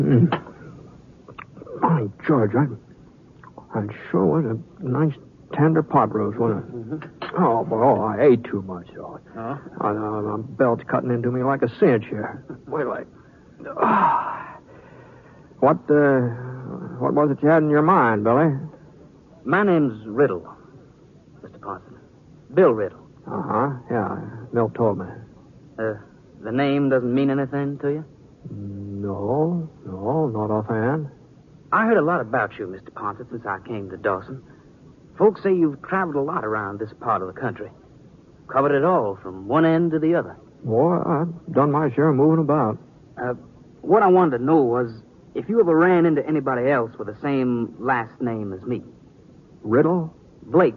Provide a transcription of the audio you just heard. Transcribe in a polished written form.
My George, that sure was a nice tender pot roast, wasn't it? Mm-hmm. Oh, boy, I ate too much, though. Oh? My belt's cutting into me like a cinch here. Wait till What was it you had in your mind, Billy? My name's Riddle, Mr. Ponson. Bill Riddle. Uh-huh, yeah. Milt told me. The name doesn't mean anything to you? No, not offhand. I heard a lot about you, Mr. Ponson, since I came to Dawson. Folks say you've traveled a lot around this part of the country. Covered it all, from one end to the other. Boy, I've done my share of moving about. What I wanted to know was if you ever ran into anybody else with the same last name as me. Riddle? Blake.